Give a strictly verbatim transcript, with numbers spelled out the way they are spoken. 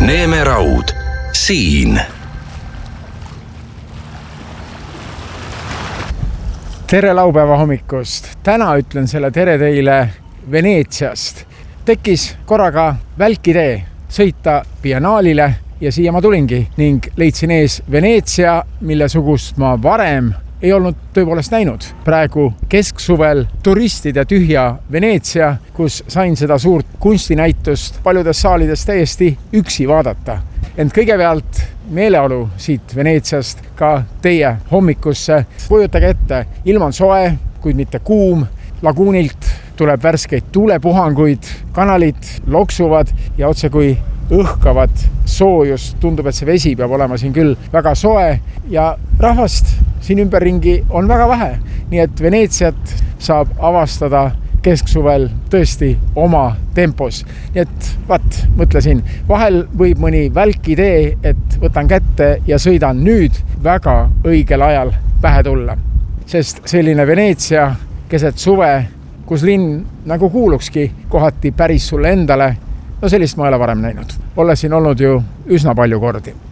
Neeme Raud, siin. Tere laupäeva hommikust. Täna ütlen selle tere teile Veneetsiast. Tekkis korraga välkidee sõita biennaalile ja siia ma tulingi ning leidsin ees Veneetsia, mille sugust ma varem ei olnud tõepoolest näinud. Praegu kesksuvel turistide tühja Veneetsia, kus sain seda suurt kunstinäitust paljudes saalides täiesti üksi vaadata. Ent kõigepealt meeleolu siit Veneetsiast ka teie hommikusse. Kujutage ette, ilm on soe, kuid mitte kuum. Laguunilt tuleb värskeid tuulepuhanguid, kanalid loksuvad ja otse kui õhkavad soojust. Tundub, et see vesi peab olema siin küll väga soe ja rahvast siin ümberringi on väga vähe. Nii et Veneetsiat saab avastada kesksuvel tõesti oma tempos. Nii et vaat, mõtlesin, vahel võib mõni välkidee, et võtan kätte ja sõidan nüüd väga õigel ajal pähe tulla. Sest selline Veneetsia keset suve, kus linn nagu kuulukski kohati päris sulle endale, no sellist ma ei ole varem näinud. Olen siin olnud ju üsna palju kordi.